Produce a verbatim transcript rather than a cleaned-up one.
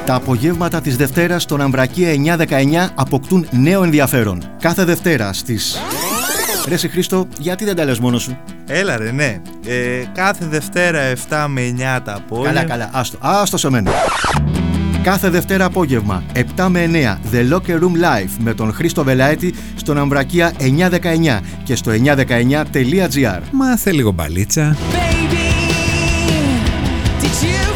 Τα απογεύματα της Δευτέρας στον Αμβρακία εννιά δεκαεννιά αποκτούν νέο ενδιαφέρον. Κάθε Δευτέρα στις... Ρε συ Χρήστο, γιατί δεν τα λες μόνος σου? Έλα ρε, ναι. Ε, κάθε Δευτέρα επτά με εννιά τα απόγευμα. Καλά, καλά, άστο, άστο σε μένα. Κάθε Δευτέρα απόγευμα, επτά με εννιά, The Locker Room Live με τον Χρήστο Βελαέτη στον Αμβρακία εννιά δεκαεννιά και στο εννιά δεκαεννιά τελεία τζι άρ. Μάθε λίγο μπαλίτσα. Baby, did you